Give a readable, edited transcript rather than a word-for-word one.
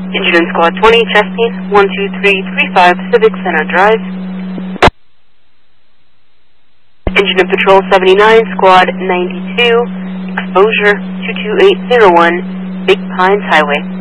Engine in Squad 20, Chastain, 12335 Civic Center Drive. Engine in Patrol 79, Squad 92, Exposure 22801, Big Pines Highway.